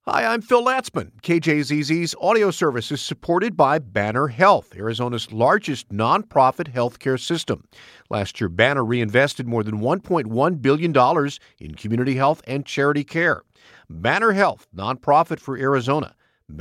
Hi, I'm Phil Latzman. KJZZ's audio service is supported by Banner Health, Arizona's largest nonprofit healthcare system. Last year, Banner reinvested more than $1.1 billion in community health and charity care. Banner Health, nonprofit for Arizona.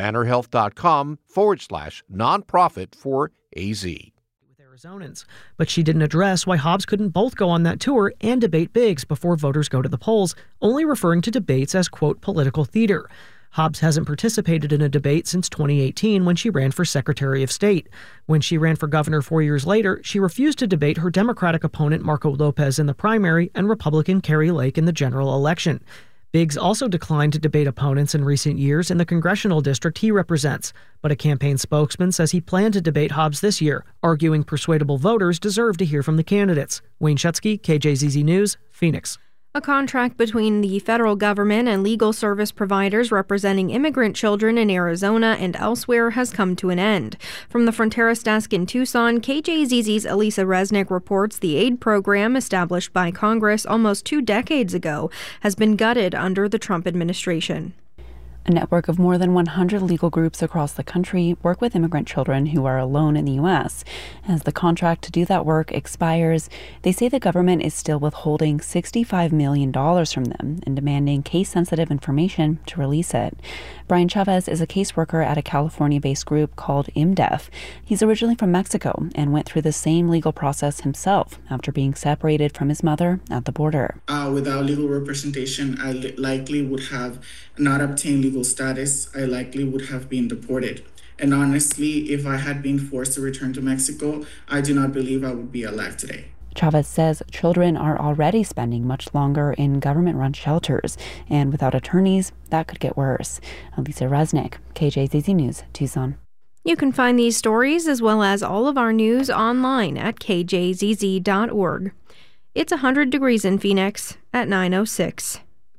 BannerHealth.com/nonprofit for AZ. Arizonans. But she didn't address why Hobbs couldn't both go on that tour and debate Biggs before voters go to the polls, only referring to debates as, quote, political theater. Hobbs hasn't participated in a debate since 2018 when she ran for Secretary of State. When she ran for governor 4 years later, she refused to debate her Democratic opponent Marco Lopez in the primary and Republican Kari Lake in the general election. Biggs also declined to debate opponents in recent years in the congressional district he represents, but a campaign spokesman says he planned to debate Hobbs this year, arguing persuadable voters deserve to hear from the candidates. Wayne Schutsky, KJZZ News, Phoenix. A contract between the federal government and legal service providers representing immigrant children in Arizona and elsewhere has come to an end. From the Fronteras desk in Tucson, KJZZ's Elisa Resnick reports the aid program established by Congress almost 2 decades ago has been gutted under the Trump administration. A network of more than 100 legal groups across the country work with immigrant children who are alone in the U.S. As the contract to do that work expires, they say the government is still withholding $65 million from them and demanding case-sensitive information to release it. Brian Chavez is a caseworker at a California-based group called IMDEF. He's originally from Mexico and went through the same legal process himself after being separated from his mother at the border. Without legal representation, I likely would have not obtained legal status. I likely would have been deported. And honestly, if I had been forced to return to Mexico, I do not believe I would be alive today. Chavez says children are already spending much longer in government-run shelters, and without attorneys, that could get worse. Elisa Resnick, KJZZ News, Tucson. You can find these stories as well as all of our news online at kjzz.org. It's 100 degrees in Phoenix at 9:06.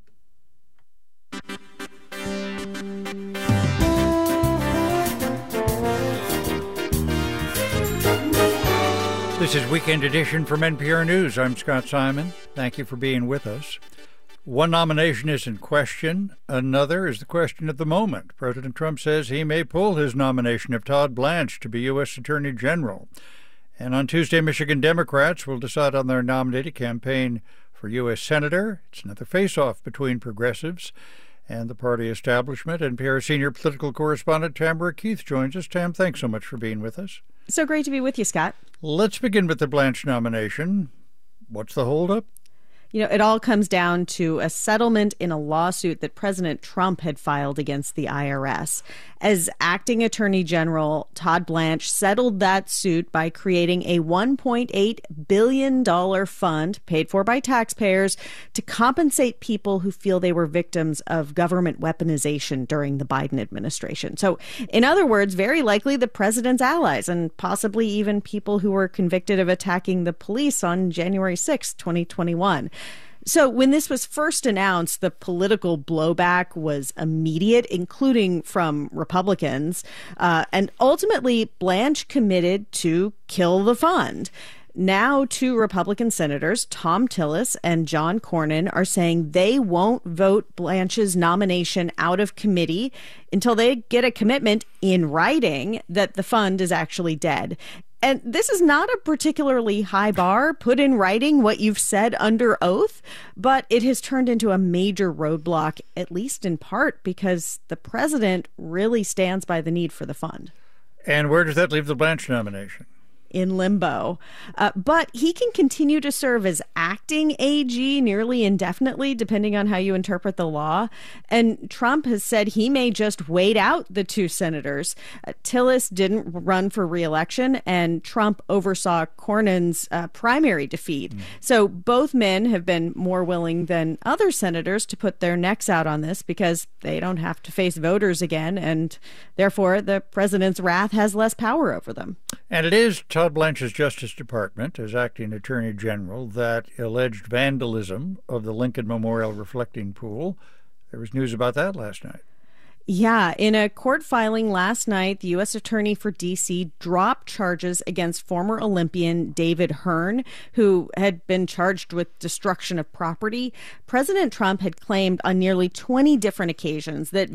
This is Weekend Edition from NPR News. I'm Scott Simon. Thank you for being with us. One nomination is in question. Another is the question of the moment. President Trump says he may pull his nomination of Todd Blanche to be U.S. Attorney General. And on Tuesday, Michigan Democrats will decide on their nominee to campaign for U.S. Senator. It's another face-off between progressives and the party establishment. NPR senior political correspondent Tamara Keith joins us. Tam, thanks so much for being with us. So great to be with you, Scott. Let's begin with the Blanche nomination. What's the holdup? You know, it all comes down to a settlement in a lawsuit that President Trump had filed against the IRS. As acting Attorney General, Todd Blanche settled that suit by creating a $1.8 billion fund paid for by taxpayers to compensate people who feel they were victims of government weaponization during the Biden administration. So, in other words, very likely the president's allies and possibly even people who were convicted of attacking the police on January 6, 2021. So when this was first announced, the political blowback was immediate, including from Republicans. And ultimately, Blanche committed to kill the fund. Now, 2 Republican senators, Thom Tillis and John Cornyn, are saying they won't vote Blanche's nomination out of committee until they get a commitment in writing that the fund is actually dead. And this is not a particularly high bar, put in writing what you've said under oath, but it has turned into a major roadblock, at least in part because the president really stands by the need for the fund. And where does that leave the Blanche nomination? In limbo. But he can continue to serve as acting AG nearly indefinitely, depending on how you interpret the law. And Trump has said he may just wait out the 2 senators. Tillis didn't run for re-election, and Trump oversaw Cornyn's primary defeat. So both men have been more willing than other senators to put their necks out on this because they don't have to face voters again, and therefore the president's wrath has less power over them. And it is Todd Blanche's Justice Department, as acting Attorney General, that alleged vandalism of the Lincoln Memorial reflecting pool. There was news about that last night. Yeah, in a court filing last night, the U.S. Attorney for D.C. dropped charges against former Olympian David Hearn, who had been charged with destruction of property. President Trump had claimed on nearly 20 different occasions that